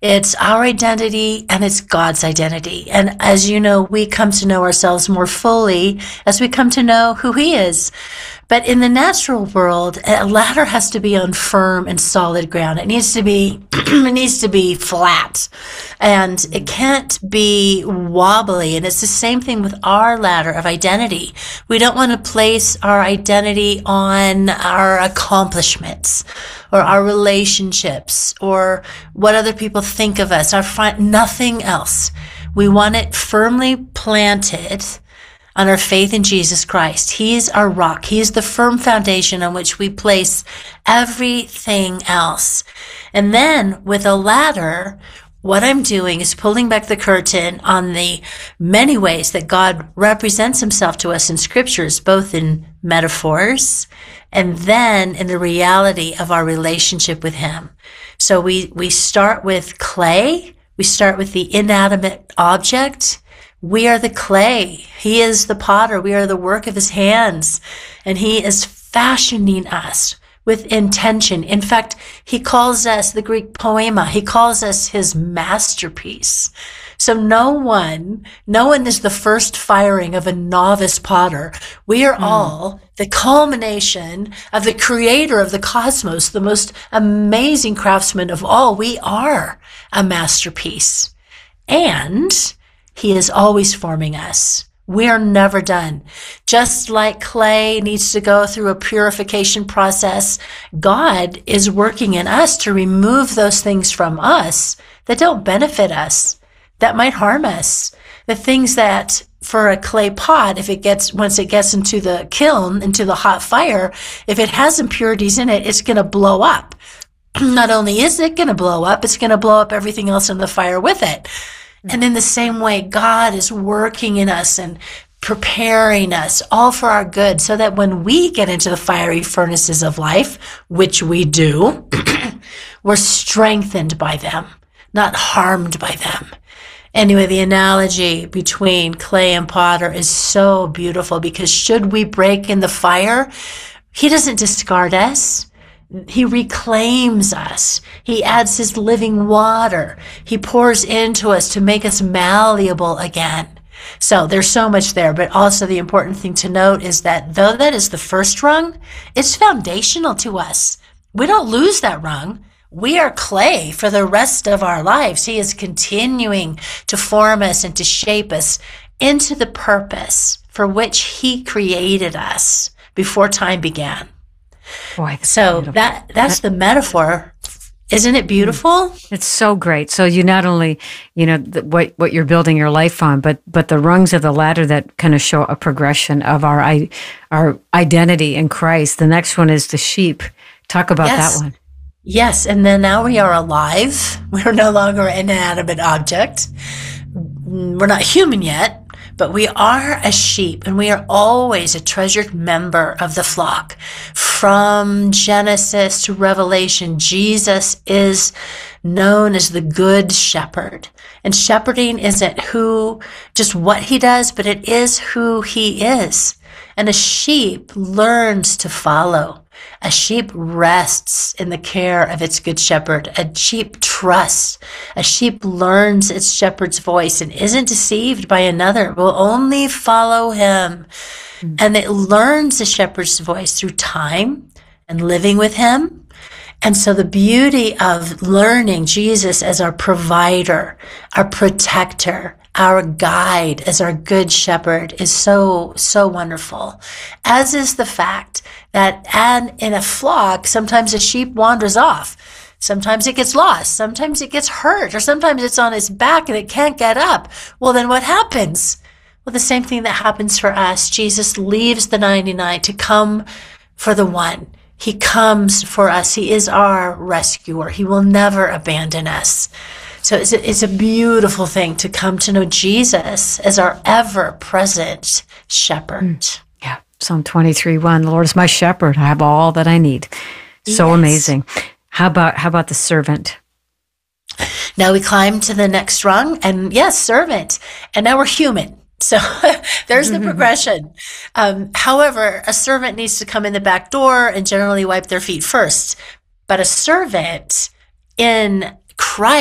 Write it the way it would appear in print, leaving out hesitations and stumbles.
It's our identity and it's God's identity. And as you know, we come to know ourselves more fully as we come to know who He is. But in the natural world, a ladder has to be on firm and solid ground. It needs to be, it needs to be flat, and it can't be wobbly. And it's the same thing with our ladder of identity. We don't want to place our identity on our accomplishments or our relationships or what other people think of us, nothing else. We want it firmly planted on our faith in Jesus Christ. He is our rock. He is the firm foundation on which we place everything else. And then with a ladder, what I'm doing is pulling back the curtain on the many ways that God represents Himself to us in scriptures, both in metaphors and then in the reality of our relationship with Him. So we start with clay. We start with the inanimate object. We are the clay. He is the potter. We are the work of His hands. And He is fashioning us with intention. In fact, He calls us, the Greek poema, He calls us His masterpiece. So no one is the first firing of a novice potter. We are all the culmination of the creator of the cosmos, the most amazing craftsman of all. We are a masterpiece. And He is always forming us. We are never done. Just like clay needs to go through a purification process, God is working in us to remove those things from us that don't benefit us, that might harm us. The things that for a clay pot, once it gets into the kiln, into the hot fire, if it has impurities in it, it's going to blow up. Not only is it going to blow up, it's going to blow up everything else in the fire with it. And in the same way, God is working in us and preparing us all for our good so that when we get into the fiery furnaces of life, which we do, we're strengthened by them, not harmed by them. Anyway, the analogy between clay and potter is so beautiful because should we break in the fire, He doesn't discard us. He reclaims us. He adds His living water. He pours into us to make us malleable again. So there's so much there, but also the important thing to note is that though that is the first rung, it's foundational to us. We don't lose that rung. We are clay for the rest of our lives. He is continuing to form us and to shape us into the purpose for which He created us before time began. Boy, so that's the metaphor. Isn't it beautiful? It's so great. So you not only, what you're building your life on, but the rungs of the ladder that kind of show a progression of our identity in Christ. The next one is the sheep. Talk about that one. Yes. And then now we are alive. We're no longer an inanimate object. We're not human yet. But we are a sheep, and we are always a treasured member of the flock. From Genesis to Revelation, Jesus is known as the Good Shepherd. And shepherding isn't just what He does, but it is who He is. And a sheep learns to follow. A sheep rests in the care of its good shepherd. A sheep trusts. A sheep learns its shepherd's voice and isn't deceived by another. It will only follow him. And it learns the shepherd's voice through time and living with Him. And so the beauty of learning Jesus as our provider, our protector, our guide, as our good shepherd is so, so wonderful. As is the fact that in a flock, sometimes a sheep wanders off. Sometimes it gets lost. Sometimes it gets hurt, or sometimes it's on its back and it can't get up. Well, then what happens? Well, the same thing that happens for us. Jesus leaves the 99 to come for the one. He comes for us. He is our rescuer. He will never abandon us. So it's a beautiful thing to come to know Jesus as our ever-present shepherd. Yeah, Psalm 23:1, the Lord is my shepherd. I have all that I need. So amazing. How about the servant? Now we climb to the next rung, and yes, servant. And now we're human. So there's the progression. However, a servant needs to come in the back door and generally wipe their feet first. But a servant in Christ